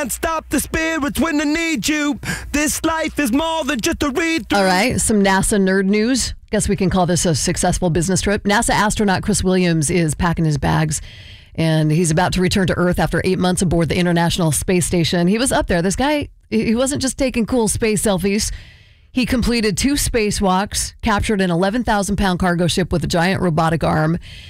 Can't stop the spirits when they need you. This life is more than just a read through. All right, some NASA nerd news. Guess we can call this a successful business trip. NASA astronaut Chris Williams is packing his bags, and he's about to return to Earth after 8 months aboard the International Space Station. He was up there. This guy, he wasn't just taking cool space selfies. He completed 2 spacewalks, captured an 11,000-pound cargo ship with a giant robotic arm,